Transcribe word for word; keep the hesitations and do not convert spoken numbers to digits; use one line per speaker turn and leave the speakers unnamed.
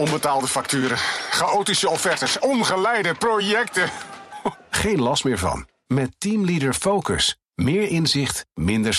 Onbetaalde facturen, chaotische offertes, ongeleide projecten.
Geen last meer van. Met Teamleader Focus. Meer inzicht, minder